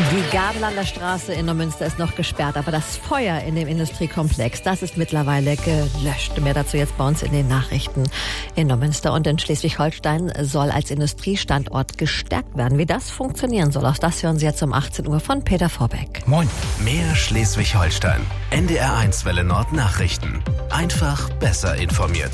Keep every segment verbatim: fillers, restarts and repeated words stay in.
Die Gabelander Straße in Neumünster ist noch gesperrt, aber das Feuer in dem Industriekomplex, das ist mittlerweile gelöscht. Mehr dazu jetzt bei uns in den Nachrichten in Neumünster. Und in Schleswig-Holstein soll als Industriestandort gestärkt werden. Wie das funktionieren soll, auch das hören Sie jetzt um achtzehn Uhr von Peter Vorbeck. Moin. Mehr Schleswig-Holstein. N D R eins Welle Nord Nachrichten. Einfach besser informiert.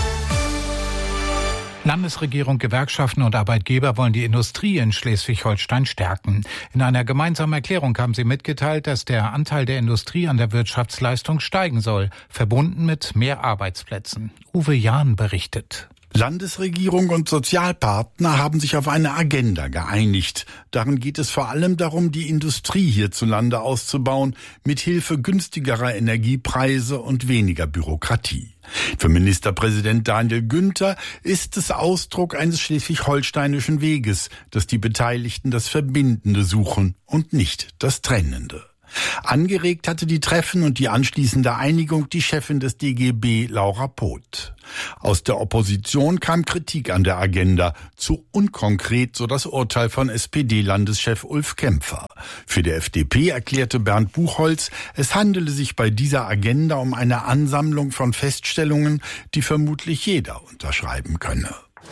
Landesregierung, Gewerkschaften und Arbeitgeber wollen die Industrie in Schleswig-Holstein stärken. In einer gemeinsamen Erklärung haben sie mitgeteilt, dass der Anteil der Industrie an der Wirtschaftsleistung steigen soll, verbunden mit mehr Arbeitsplätzen. Uwe Jahn berichtet. Landesregierung und Sozialpartner haben sich auf eine Agenda geeinigt. Darin geht es vor allem darum, die Industrie hierzulande auszubauen, mit Hilfe günstigerer Energiepreise und weniger Bürokratie. Für Ministerpräsident Daniel Günther ist es Ausdruck eines schleswig-holsteinischen Weges, dass die Beteiligten das Verbindende suchen und nicht das Trennende. Angeregt hatte die Treffen und die anschließende Einigung die Chefin des D G B, Laura Poth. Aus der Opposition kam Kritik an der Agenda, zu unkonkret, so das Urteil von S P D-Landeschef Ulf Kämpfer. Für die F D P erklärte Bernd Buchholz, es handele sich bei dieser Agenda um eine Ansammlung von Feststellungen, die vermutlich jeder unterschreiben könne.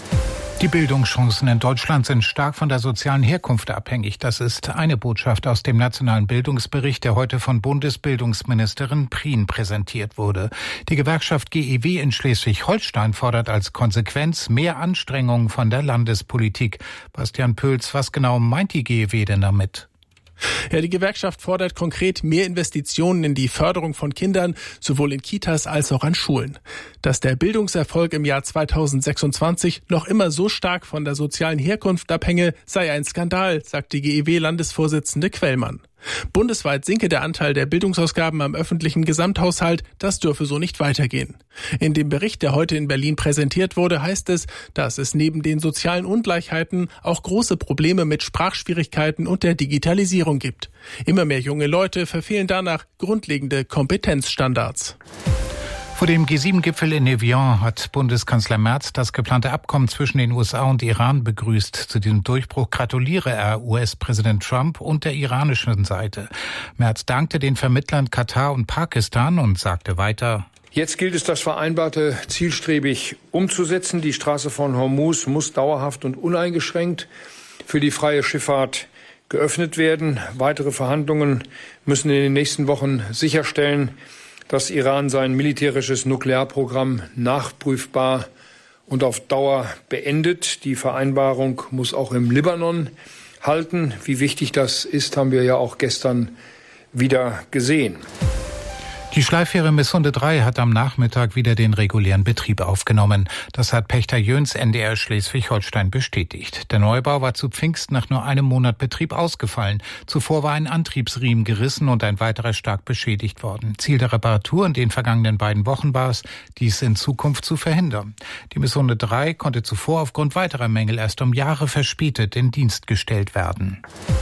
Die Bildungschancen in Deutschland sind stark von der sozialen Herkunft abhängig. Das ist eine Botschaft aus dem Nationalen Bildungsbericht, der heute von Bundesbildungsministerin Prien präsentiert wurde. Die Gewerkschaft G E W in Schleswig-Holstein fordert als Konsequenz mehr Anstrengungen von der Landespolitik. Bastian Pölz, was genau meint die G E W denn damit? Ja, die Gewerkschaft fordert konkret mehr Investitionen in die Förderung von Kindern, sowohl in Kitas als auch an Schulen. Dass der Bildungserfolg im Jahr zweitausendsechsundzwanzig noch immer so stark von der sozialen Herkunft abhänge, sei ein Skandal, sagt die G E W-Landesvorsitzende Quellmann. Bundesweit sinke der Anteil der Bildungsausgaben am öffentlichen Gesamthaushalt, das dürfe so nicht weitergehen. In dem Bericht, der heute in Berlin präsentiert wurde, heißt es, dass es neben den sozialen Ungleichheiten auch große Probleme mit Sprachschwierigkeiten und der Digitalisierung gibt. Immer mehr junge Leute verfehlen danach grundlegende Kompetenzstandards. Vor dem G sieben Gipfel in Evian hat Bundeskanzler Merz das geplante Abkommen zwischen den U S A und Iran begrüßt. Zu diesem Durchbruch gratuliere er U S-Präsident Trump und der iranischen Seite. Merz dankte den Vermittlern Katar und Pakistan und sagte weiter: Jetzt gilt es, das Vereinbarte zielstrebig umzusetzen. Die Straße von Hormuz muss dauerhaft und uneingeschränkt für die freie Schifffahrt geöffnet werden. Weitere Verhandlungen müssen in den nächsten Wochen sicherstellen, dass Iran sein militärisches Nuklearprogramm nachprüfbar und auf Dauer beendet. Die Vereinbarung muss auch im Libanon halten. Wie wichtig das ist, haben wir ja auch gestern wieder gesehen. Die Schleiffähre Missunde drei hat am Nachmittag wieder den regulären Betrieb aufgenommen. Das hat Pächter Jöns N D R Schleswig-Holstein bestätigt. Der Neubau war zu Pfingst nach nur einem Monat Betrieb ausgefallen. Zuvor war ein Antriebsriemen gerissen und ein weiterer stark beschädigt worden. Ziel der Reparatur in den vergangenen beiden Wochen war es, dies in Zukunft zu verhindern. Die Missunde drei konnte zuvor aufgrund weiterer Mängel erst um Jahre verspätet in Dienst gestellt werden.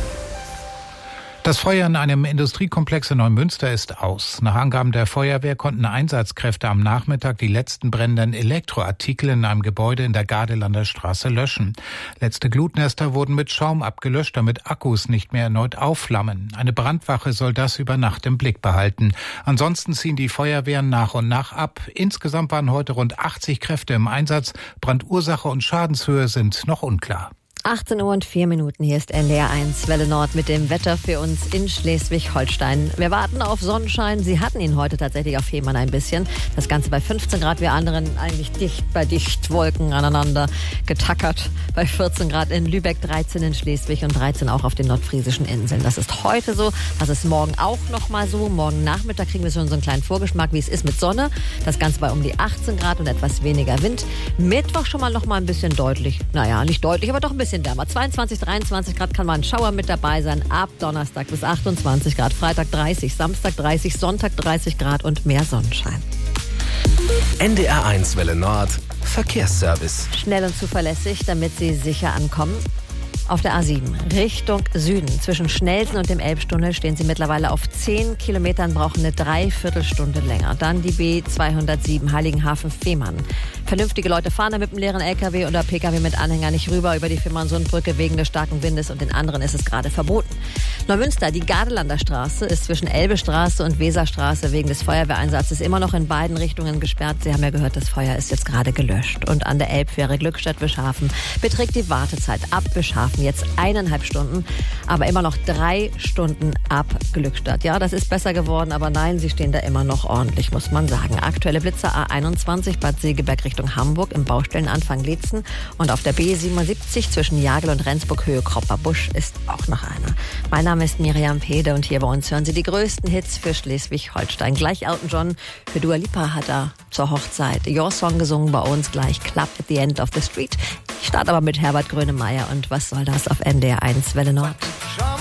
Das Feuer in einem Industriekomplex in Neumünster ist aus. Nach Angaben der Feuerwehr konnten Einsatzkräfte am Nachmittag die letzten brennenden Elektroartikel in einem Gebäude in der Gabelander Straße löschen. Letzte Glutnester wurden mit Schaum abgelöscht, damit Akkus nicht mehr erneut aufflammen. Eine Brandwache soll das über Nacht im Blick behalten. Ansonsten ziehen die Feuerwehren nach und nach ab. Insgesamt waren heute rund achtzig Kräfte im Einsatz. Brandursache und Schadenshöhe sind noch unklar. achtzehn Uhr und vier Minuten, hier ist N D R eins Welle Nord mit dem Wetter für uns in Schleswig-Holstein. Wir warten auf Sonnenschein. Sie hatten ihn heute tatsächlich auf Fehmarn ein bisschen. Das Ganze bei fünfzehn Grad, wir anderen eigentlich dicht bei dicht, Wolken aneinander getackert. Bei vierzehn Grad in Lübeck, dreizehn in Schleswig und dreizehn auch auf den nordfriesischen Inseln. Das ist heute so, das ist morgen auch noch mal so. Morgen Nachmittag kriegen wir schon so einen kleinen Vorgeschmack, wie es ist mit Sonne. Das Ganze bei um die achtzehn Grad und etwas weniger Wind. Mittwoch schon mal noch mal ein bisschen deutlich, naja, nicht deutlich, aber doch ein bisschen wärmer. zweiundzwanzig, dreiundzwanzig Grad kann mal ein Schauer mit dabei sein. Ab Donnerstag bis achtundzwanzig Grad. Freitag dreißig, Samstag dreißig, Sonntag dreißig Grad und mehr Sonnenschein. N D R eins Welle Nord Verkehrsservice. Schnell und zuverlässig, damit Sie sicher ankommen. Auf der A sieben Richtung Süden zwischen Schnelsen und dem Elbtunnel stehen Sie mittlerweile auf zehn Kilometern, brauchen eine Dreiviertelstunde länger. Dann die B zweihundertsieben Heiligenhafen-Fehmarn. Vernünftige Leute fahren da mit dem leeren L K W oder P K W mit Anhänger nicht rüber über die Fehmarnsundbrücke wegen des starken Windes und den anderen ist es gerade verboten. Neumünster, die Gardelanda Straße ist zwischen Elbestraße und Weserstraße wegen des Feuerwehreinsatzes immer noch in beiden Richtungen gesperrt. Sie haben ja gehört, das Feuer ist jetzt gerade gelöscht. Und an der Elbfähre Glückstadt-Wischhafen beträgt die Wartezeit ab Wischhafen jetzt eineinhalb Stunden, aber immer noch drei Stunden ab Glückstadt. Ja, das ist besser geworden, aber nein, sie stehen da immer noch ordentlich, muss man sagen. Aktuelle Blitzer A einundzwanzig Bad Segeberg Richtung Hamburg im Baustellenanfang Lietzen und auf der B siebenundsiebzig zwischen Jagel und Rendsburg Höhe Kropper Busch ist auch noch einer. Mein Name ist Miriam Pede und hier bei uns hören Sie die größten Hits für Schleswig-Holstein. Gleich Elton John, für Dua Lipa hat er zur Hochzeit Your Song gesungen, bei uns gleich Club at the End of the Street. Ich starte aber mit Herbert Grönemeyer und was soll das auf N D R eins Welle Nord.